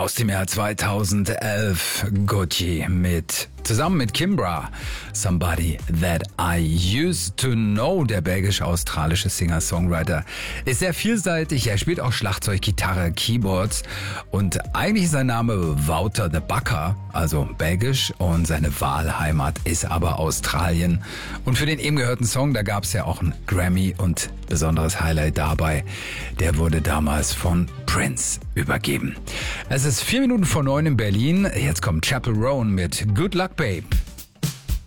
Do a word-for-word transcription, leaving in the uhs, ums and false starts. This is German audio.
Aus dem Jahr zweitausendelf, Gucci mit, zusammen mit Kimbra, Somebody That I Used to Know. Der belgisch-australische Singer-Songwriter ist sehr vielseitig. Er spielt auch Schlagzeug, Gitarre, Keyboards und eigentlich ist sein Name Wouter de Bakker, also belgisch, und seine Wahlheimat ist aber Australien. Und für den eben gehörten Song, da gab es ja auch einen Grammy und besonderes Highlight dabei, der wurde damals von Prince übergeben. Es ist vier Minuten vor neun in Berlin. Jetzt kommt Chappell Roan mit Good Luck Babe.